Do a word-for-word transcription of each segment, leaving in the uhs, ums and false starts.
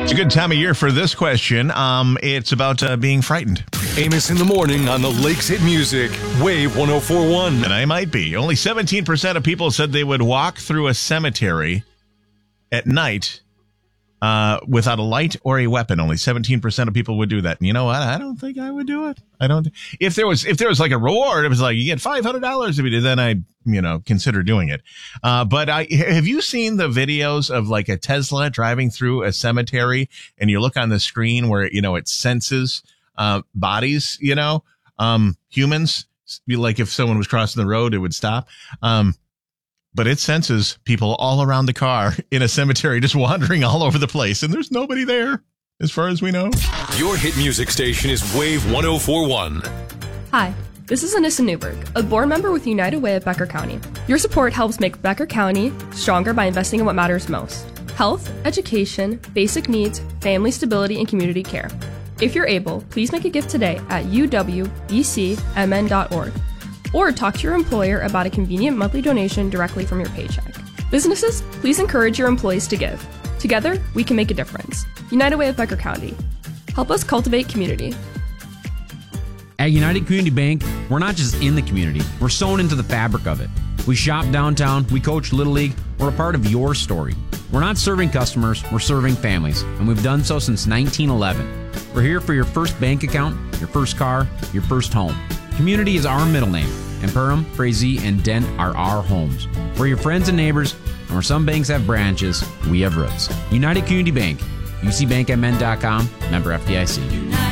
It's a good time of year for this question. Um, it's about uh, being frightened. Amos in the morning on the Lakes Hit Music, Wave one oh four point one. And I might be. Only seventeen percent of people said they would walk through a cemetery at night uh, without a light or a weapon. Only seventeen percent of people would do that. And you know what? I don't think I would do it. I don't. If there was, if there was like a reward, it was like you get five hundred dollars if you did, then I'd, you know, consider doing it. Uh, but I, have you seen the videos of like a Tesla driving through a cemetery and you look on the screen where, you know, it senses, uh, bodies, you know, um, humans, like if someone was crossing the road, it would stop. Um, but it senses people all around the car in a cemetery, just wandering all over the place. And there's nobody there as far as we know. Your hit music station is Wave one oh four point one. Hi. This is Anissa Newberg, a board member with United Way of Becker County. Your support helps make Becker County stronger by investing in what matters most: health, education, basic needs, family stability, and community care. If you're able, please make a gift today at u w b c m n dot org or talk to your employer about a convenient monthly donation directly from your paycheck. Businesses, please encourage your employees to give. Together, we can make a difference. United Way of Becker County. Help us cultivate community. At United Community Bank, we're not just in the community, we're sewn into the fabric of it. We shop downtown, we coach Little League, we're a part of your story. We're not serving customers, we're serving families, and we've done so since nineteen eleven. We're here for your first bank account, your first car, your first home. Community is our middle name, and Perham, Frazee, and Dent are our homes. We're your friends and neighbors, and where some banks have branches, we have roots. United Community Bank, u c bank m n dot com, member F D I C.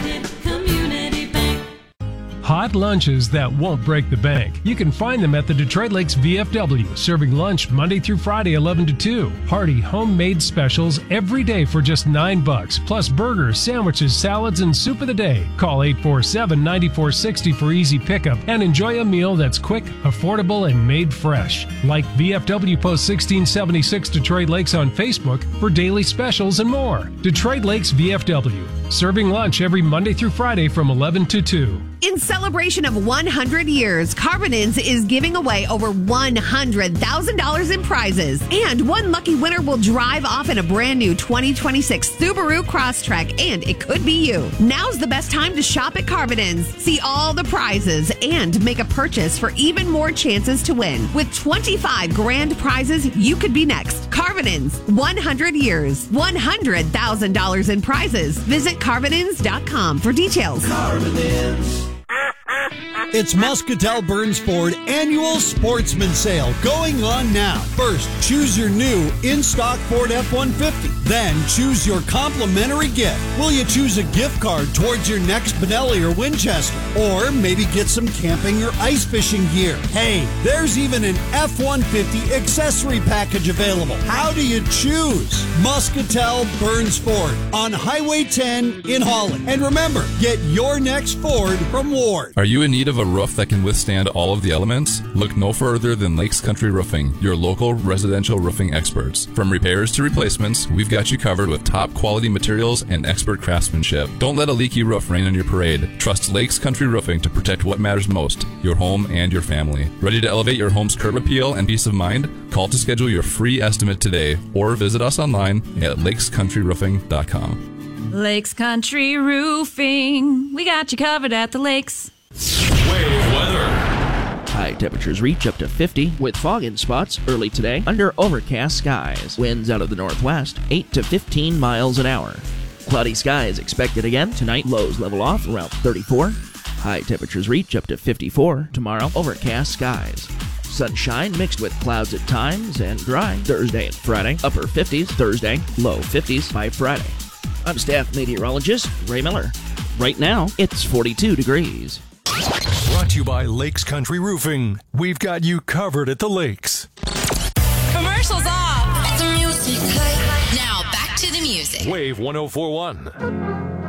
Hot lunches that won't break the bank. You can find them at the Detroit Lakes V F W, serving lunch Monday through Friday, eleven to two. Hearty homemade specials every day for just nine bucks, plus burgers, sandwiches, salads, and soup of the day. Call eight four seven, nine four six zero for easy pickup and enjoy a meal that's quick, affordable, and made fresh. Like V F W Post sixteen seventy-six Detroit Lakes on Facebook for daily specials and more. Detroit Lakes V F W, serving lunch every Monday through Friday from eleven to two. In celebration of one hundred years, Carbonins is giving away over one hundred thousand dollars in prizes. And one lucky winner will drive off in a brand new twenty twenty-six Subaru Crosstrek, and it could be you. Now's the best time to shop at Carbonins. See all the prizes and make a purchase for even more chances to win. With twenty-five grand prizes, you could be next. Carbonins, one hundred years, one hundred thousand dollars in prizes. Visit carbonins dot com for details. Carbonins. It's Muscatel Burns Ford Annual Sportsman Sale going on now. First, choose your new in-stock Ford F one fifty. Then, choose your complimentary gift. Will you choose a gift card towards your next Benelli or Winchester? Or maybe get some camping or ice fishing gear? Hey, there's even an F one fifty accessory package available. How do you choose? Muscatel Burns Ford on Highway ten in Holland. And remember, get your next Ford from Ward. Are you in need of a roof that can withstand all of the elements? Look no further than Lakes Country Roofing, your local residential roofing experts. From repairs to replacements, we've got you covered with top quality materials and expert craftsmanship. Don't let a leaky roof rain on your parade. Trust Lakes Country Roofing to protect what matters most, your home and your family. Ready to elevate your home's curb appeal and peace of mind? Call to schedule your free estimate today or visit us online at lakes country roofing dot com. Lakes Country Roofing. We got you covered at the lakes. Wave weather. High temperatures reach up to fifty with fog in spots early today under overcast skies. Winds out of the northwest, eight to fifteen miles an hour. Cloudy skies expected again tonight. Lows level off around thirty-four. High temperatures reach up to fifty-four tomorrow. Overcast skies. Sunshine mixed with clouds at times and dry Thursday and Friday. Upper fifties Thursday, low fifties by Friday. I'm staff meteorologist Ray Miller. Right now, it's forty-two degrees. Brought to you by Lakes Country Roofing. We've got you covered at the lakes. Commercials off. The music. Now back to the music. Wave one oh four point one.